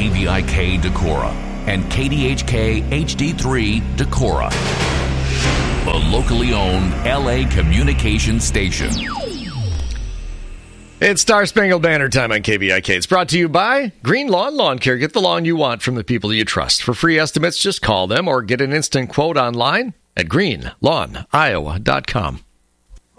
KVIK Decorah and KDHK HD3 Decorah, a locally owned LA communication station. It's Star Spangled Banner time on KVIK. It's brought to you by Green Lawn Lawn Care. Get the lawn you want from the people you trust. For free estimates, just call them or get an instant quote online at greenlawniowa.com.